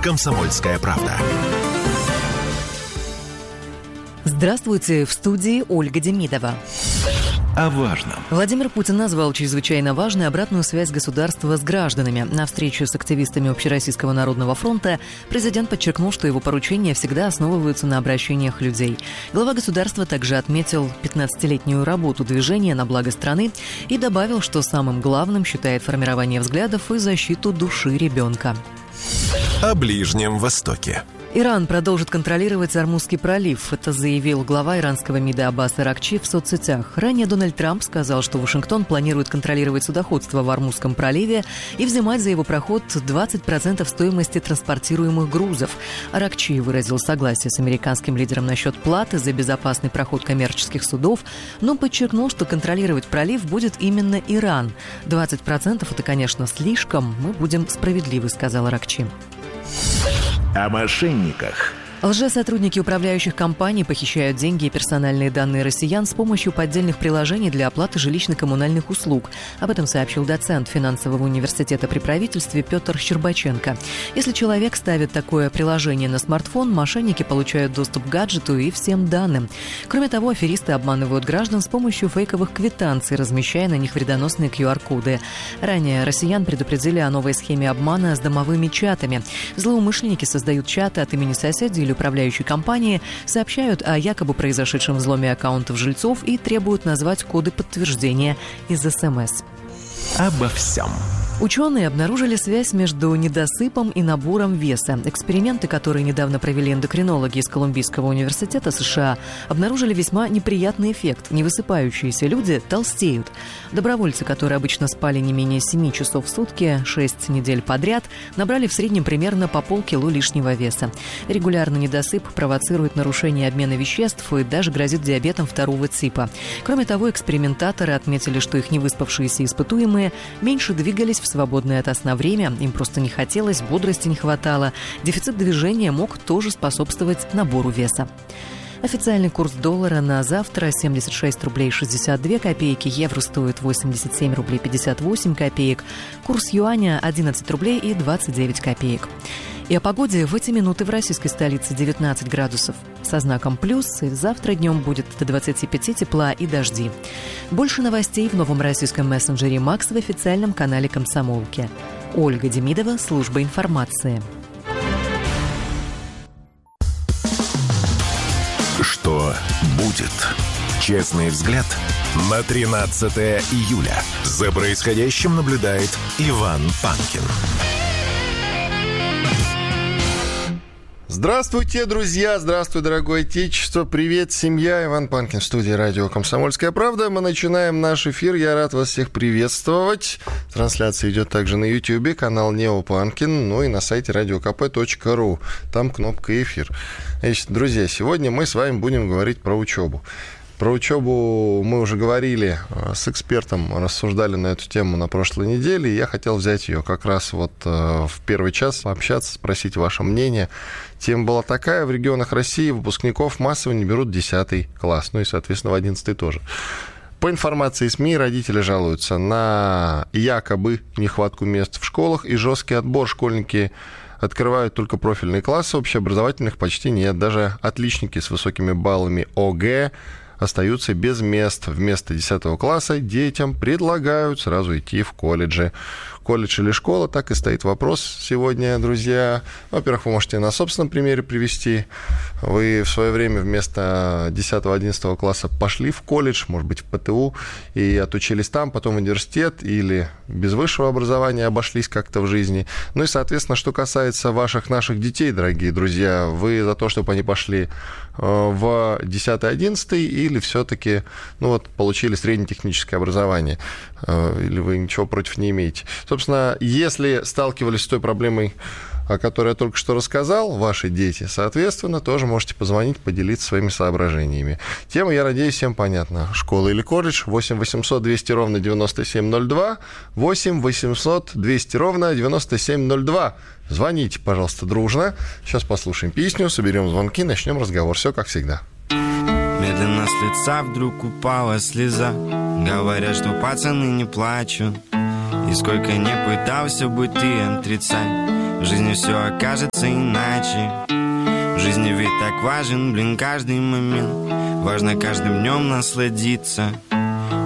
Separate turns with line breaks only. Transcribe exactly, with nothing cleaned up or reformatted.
«Комсомольская правда».
Здравствуйте, в студии Ольга Демидова.
О важном.
Владимир Путин назвал чрезвычайно важной обратную связь государства с гражданами. На встрече с активистами Общероссийского народного фронта президент подчеркнул, что его поручения всегда основываются на обращениях людей. Глава государства также отметил пятнадцатилетнюю работу движения на благо страны и добавил, что самым главным считает формирование взглядов и защиту души ребенка.
О Ближнем Востоке.
Иран продолжит контролировать Ормузский пролив. Это заявил глава иранского МИДа Аббас Аракчи в соцсетях. Ранее Дональд Трамп сказал, что Вашингтон планирует контролировать судоходство в Ормузском проливе и взимать за его проход двадцать процентов стоимости транспортируемых грузов. Аракчи выразил согласие с американским лидером насчет платы за безопасный проход коммерческих судов, но подчеркнул, что контролировать пролив будет именно Иран. двадцать процентов – это, конечно, слишком. Мы будем справедливы, сказал Аракчи.
О мошенниках.
Лжесотрудники управляющих компаний похищают деньги и персональные данные россиян с помощью поддельных приложений для оплаты жилищно-коммунальных услуг. Об этом сообщил доцент финансового университета при правительстве Петр Щербаченко. Если человек ставит такое приложение на смартфон, мошенники получают доступ к гаджету и всем данным. Кроме того, аферисты обманывают граждан с помощью фейковых квитанций, размещая на них вредоносные ку ар-коды. Ранее россиян предупредили о новой схеме обмана с домовыми чатами. Злоумышленники создают чаты от имени соседей или управляющей компании, сообщают о якобы произошедшем взломе аккаунтов жильцов и требуют назвать коды подтверждения из СМС.
Обо всем.
Ученые обнаружили связь между недосыпом и набором веса. Эксперименты, которые недавно провели эндокринологи из Колумбийского университета США, обнаружили весьма неприятный эффект. Невысыпающиеся люди толстеют. Добровольцы, которые обычно спали не менее семи часов в сутки, шесть недель подряд, набрали в среднем примерно по полкило лишнего веса. Регулярный недосып провоцирует нарушение обмена веществ и даже грозит диабетом второго типа. Кроме того, экспериментаторы отметили, что их невыспавшиеся испытуемые меньше двигались в свободное от сна время, им просто не хотелось, бодрости не хватало. Дефицит движения мог тоже способствовать набору веса. Официальный курс доллара на завтра семьдесят шесть рублей шестьдесят две копейки, евро стоит восемьдесят семь рублей пятьдесят восемь копеек, курс юаня одиннадцать рублей и двадцать девять копеек. И о погоде в эти минуты в российской столице девятнадцать градусов со знаком плюс, и завтра днем будет до двадцати пяти тепла и дожди. Больше новостей в новом российском мессенджере Макс в официальном канале «Комсомолки». Ольга Демидова, служба информации.
Что будет? Честный взгляд на тринадцатое июля. За происходящим наблюдает Иван Панкин.
Здравствуйте, друзья! Здравствуй, дорогое отечество! Привет, семья! Иван Панкин в студии радио «Комсомольская правда». Мы начинаем наш эфир. Я рад вас всех приветствовать. Трансляция идет также на YouTube, канал Нео Панкин, ну и на сайте радио ка пэ точка ру. Там кнопка «Эфир». Значит, друзья, сегодня мы с вами будем говорить про учебу. Про учебу мы уже говорили с экспертом, рассуждали на эту тему на прошлой неделе, и я хотел взять ее как раз вот в первый час, пообщаться, спросить ваше мнение. Тема была такая: в регионах России выпускников массово не берут десятый класс, ну и, соответственно, в одиннадцатый тоже. По информации СМИ, родители жалуются на якобы нехватку мест в школах и жесткий отбор. Школьники открывают только профильные классы, общеобразовательных почти нет. Даже отличники с высокими баллами о гэ остаются без мест. Вместо десятого класса детям предлагают сразу идти в колледжи. Колледж или школа, так и стоит вопрос сегодня, друзья. Во-первых, вы можете на собственном примере привести. Вы в свое время вместо десятого-одиннадцатого класса пошли в колледж, может быть, в пэ тэ у, и отучились там, потом в университет, или без высшего образования обошлись как-то в жизни. Ну и, соответственно, что касается ваших, наших детей, дорогие друзья, вы за то, чтобы они пошли в десятый-одиннадцатый, или все-таки, ну вот, получили среднетехническое образование, или вы ничего против не имеете? Собственно, если сталкивались с той проблемой, о которой я только что рассказал, ваши дети, соответственно, тоже можете позвонить, поделиться своими соображениями. Тема, я надеюсь, всем понятна. Школа или колледж? восемь восемьсот двести ровно девяносто семь ноль два. восемь восемьсот двести ровно девяносто семь ноль два. Звоните, пожалуйста, дружно. Сейчас послушаем песню, соберем звонки, начнем разговор. Все как всегда.
Медленно с лица вдруг упала слеза. Говорят, что пацаны не плачут. И сколько не пытался бы ты отрицать, в жизни все окажется иначе. В жизни ведь так важен, блин, каждый момент. Важно каждым днем насладиться.